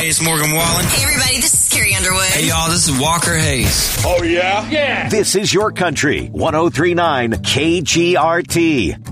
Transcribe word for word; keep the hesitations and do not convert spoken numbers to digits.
Hey, it's Morgan Wallen. Hey, everybody, this is Carrie Underwood. Hey, y'all, this is Walker Hayes. Oh, yeah? Yeah. This is your country. one oh three point nine K G R T.